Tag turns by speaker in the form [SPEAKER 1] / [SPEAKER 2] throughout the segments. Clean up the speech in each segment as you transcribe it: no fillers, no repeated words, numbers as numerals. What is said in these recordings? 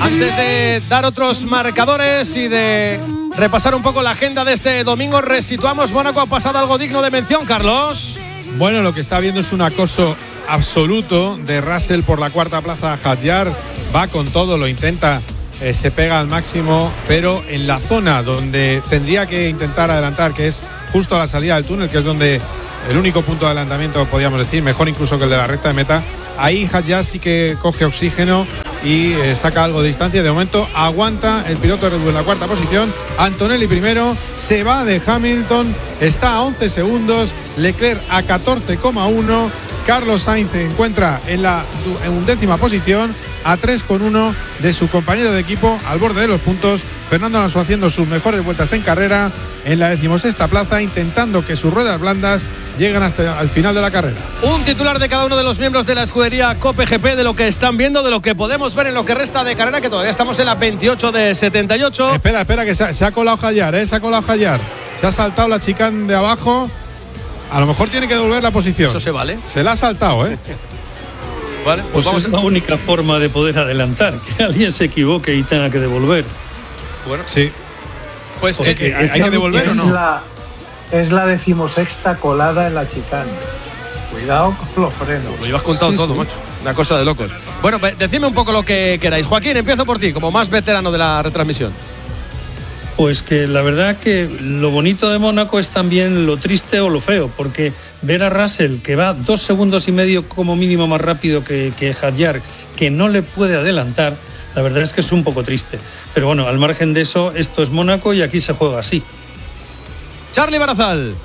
[SPEAKER 1] Antes de dar otros marcadores y de repasar un poco la agenda de este domingo, resituamos. Mónaco ha pasado algo digno de mención, Carlos.
[SPEAKER 2] Bueno, lo que está viendo es un acoso absoluto de Russell por la cuarta plaza a Hadjar. Va con todo, lo intenta, se pega al máximo, pero en la zona donde tendría que intentar adelantar, que es justo a la salida del túnel, que es donde el único punto de adelantamiento, podríamos decir, mejor incluso que el de la recta de meta, ahí Hadjar sí que coge oxígeno y saca algo de distancia. De momento aguanta el piloto de Red Bull en la cuarta posición. Antonelli primero, se va de Hamilton, está a 11 segundos, Leclerc a 14,1, Carlos Sainz se encuentra en undécima posición, a 3,1 de su compañero de equipo, al borde de los puntos. Fernando Alonso haciendo sus mejores vueltas en carrera en la 16ª plaza, intentando que sus ruedas blandas lleguen hasta el final de la carrera.
[SPEAKER 1] Un titular de cada uno de los miembros de la escudería Cope GP, de lo que están viendo, de lo que podemos ver en lo que resta de carrera, que todavía estamos en la 28 de 78.
[SPEAKER 2] Espera, que se ha colado Hadjar, se ha colado Hadjar. Se ha saltado la chicane de abajo. A lo mejor tiene que devolver la posición.
[SPEAKER 1] Eso se vale.
[SPEAKER 2] Se la ha saltado,
[SPEAKER 3] Vale, pues es la única forma de poder adelantar, que alguien se equivoque y tenga que devolver.
[SPEAKER 2] Bueno, sí.
[SPEAKER 1] Pues
[SPEAKER 2] ¿hay que devolver o no?
[SPEAKER 4] Es la 16ª colada en la chicane. Cuidado con los frenos.
[SPEAKER 1] Lo llevas contado todo, macho. Una cosa de locos. Bueno, decidme un poco lo que queráis. Joaquín, empiezo por ti, como más veterano de la retransmisión.
[SPEAKER 3] Pues que la verdad que lo bonito de Mónaco es también lo triste o lo feo, porque ver a Russell, que va 2,5 segundos como mínimo más rápido que Hadjar, que no le puede adelantar, la verdad es que es un poco triste. Pero bueno, al margen de eso, esto es Mónaco y aquí se juega así.
[SPEAKER 1] Charlie Barazal.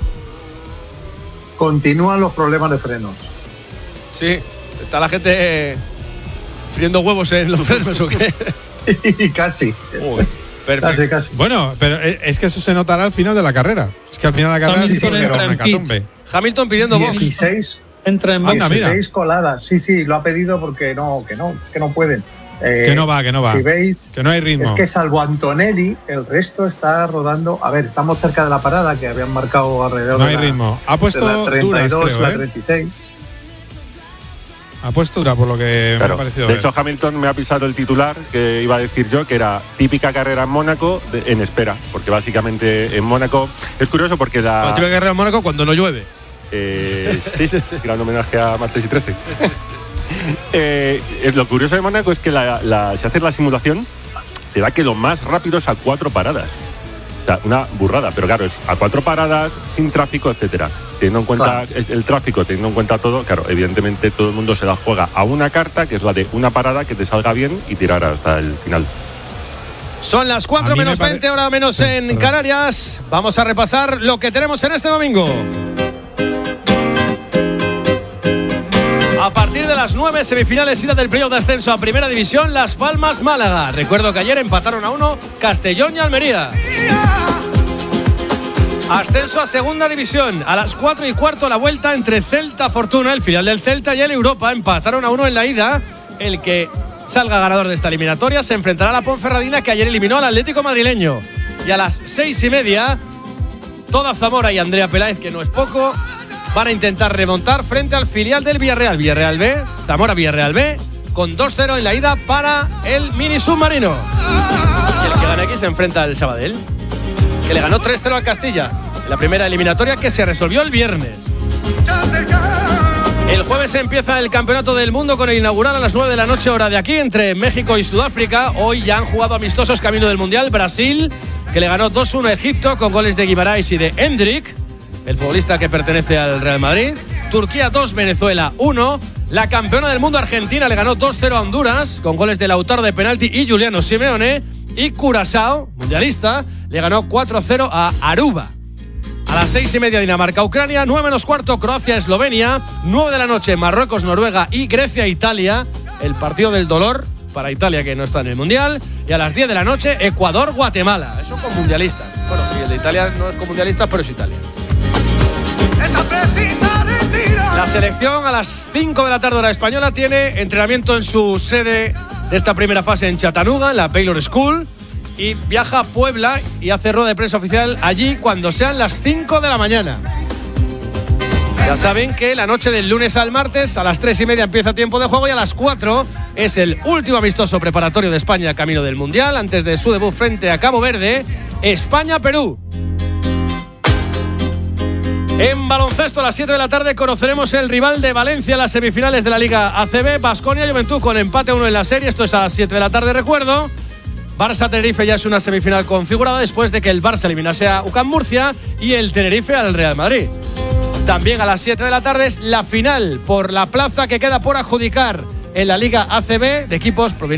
[SPEAKER 4] Continúan los problemas de frenos.
[SPEAKER 1] Sí, está la gente friendo huevos en los frenos, ¿o qué?
[SPEAKER 4] Casi.
[SPEAKER 1] Perfecto.
[SPEAKER 4] Casi.
[SPEAKER 2] Bueno, pero es que eso se notará al final de la carrera. Es que al final de la carrera sí que era una hecatombe.
[SPEAKER 1] Hamilton pidiendo box.
[SPEAKER 4] 16.
[SPEAKER 3] Entra en box.
[SPEAKER 4] 16 coladas. Sí, lo ha pedido porque es que no pueden.
[SPEAKER 2] Que no va.
[SPEAKER 4] Si veis,
[SPEAKER 2] que no hay ritmo.
[SPEAKER 4] Es que salvo Antonelli, el resto está rodando. A ver, estamos cerca de la parada, que habían marcado alrededor
[SPEAKER 2] no hay ritmo. Ha puesto
[SPEAKER 4] de la 32,
[SPEAKER 2] duras, creo,
[SPEAKER 4] la 36.
[SPEAKER 2] Ha puesto dura, por lo que me ha parecido.
[SPEAKER 5] De hecho, Hamilton me ha pisado el titular que iba a decir yo, que era típica carrera en Mónaco en espera, porque básicamente en Mónaco es curioso porque la
[SPEAKER 1] típica carrera en Mónaco cuando no llueve.
[SPEAKER 5] Sí, gran homenaje a martes y 13. Lo curioso de Mónaco es que si haces la simulación, te da que lo más rápido es a 4 paradas. O sea, una burrada, pero claro, es a 4 paradas, sin tráfico, etcétera. Teniendo en cuenta el tráfico, teniendo en cuenta todo, claro, evidentemente todo el mundo se la juega a una carta, que es la de una parada que te salga bien y tirar hasta el final.
[SPEAKER 1] Son las 4 menos 20, hora menos en Canarias. Vamos a repasar lo que tenemos en este domingo. A partir de las 9, semifinales ida del playoff de ascenso a Primera División, Las Palmas, Málaga. Recuerdo que ayer empataron a 1 Castellón y Almería. Ascenso a Segunda División. A las 4:15 la vuelta entre Celta Fortuna, el filial del Celta, y el Europa. Empataron a 1 en la ida. El que salga ganador de esta eliminatoria se enfrentará a la Ponferradina, que ayer eliminó al Atlético madrileño. Y a las 6:30, toda Zamora y Andrea Peláez, que no es poco, van a intentar remontar frente al filial del Villarreal. Villarreal B, Zamora Villarreal B, con 2-0 en la ida para el mini submarino. Y el que gane aquí se enfrenta al Sabadell, que le ganó 3-0 al Castilla en la primera eliminatoria, que se resolvió el viernes. El jueves empieza el Campeonato del Mundo con el inaugural a las 9 de la noche, hora de aquí, entre México y Sudáfrica. Hoy ya han jugado amistosos camino del Mundial. Brasil, que le ganó 2-1 a Egipto con goles de Guimarães y de Hendrik, el futbolista que pertenece al Real Madrid. Turquía 2, Venezuela 1. La campeona del mundo Argentina le ganó 2-0 a Honduras con goles de Lautaro de penalti y Juliano Simeone. Y Curazao, mundialista, le ganó 4-0 a Aruba. A las 6:30 Dinamarca-Ucrania, 9:15 Croacia-Eslovenia, 9 de la noche Marruecos-Noruega y Grecia-Italia, el partido del dolor para Italia, que no está en el Mundial. Y a las 10 de la noche Ecuador-Guatemala, eso con mundialistas. Bueno, y el de Italia no es con mundialistas, pero es Italia. La selección a las 5 de la tarde hora española tiene entrenamiento en su sede de esta primera fase en Chattanooga, en la Baylor School, y viaja a Puebla y hace rueda de prensa oficial allí cuando sean las 5 de la mañana. Ya saben que la noche del lunes al martes a las 3:30 empieza tiempo de juego y a las 4 Es el último amistoso preparatorio de España camino del Mundial, antes de su debut frente a Cabo Verde. España-Perú. En baloncesto a las 7 de la tarde conoceremos el rival de Valencia en las semifinales de la Liga ACB. Baskonia-Juventud con empate 1 en la serie. Esto es a las 7 de la tarde, recuerdo. Barça-Tenerife ya es una semifinal configurada después de que el Barça eliminase a UCAM Murcia y el Tenerife al Real Madrid. También a las 7 de la tarde es la final por la plaza que queda por adjudicar en la Liga ACB de equipos provenientes